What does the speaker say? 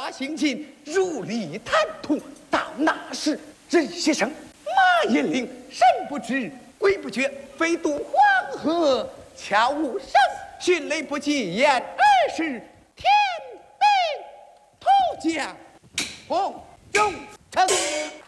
发行进，如履坦途。到那时，人先生，马延龄，神不知鬼不觉，飞渡黄河，悄无声，迅雷不及掩耳时，天兵突将，洪忠城。